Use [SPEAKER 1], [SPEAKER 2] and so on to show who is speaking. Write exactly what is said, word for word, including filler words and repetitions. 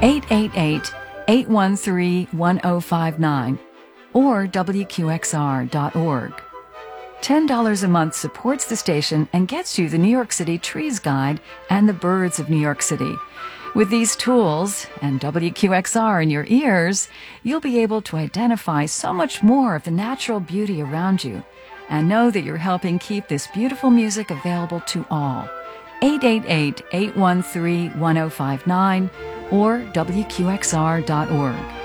[SPEAKER 1] eight eight eight, eight one three, one zero five nine or W Q X R dot org. ten dollars a month supports the station and gets you the New York City Trees Guide and the Birds of New York City. With these tools and W Q X R in your ears, you'll be able to identify so much more of the natural beauty around you and know that you're helping keep this beautiful music available to all. eight eight eight, eight one three, one zero five nine or W Q X R dot org.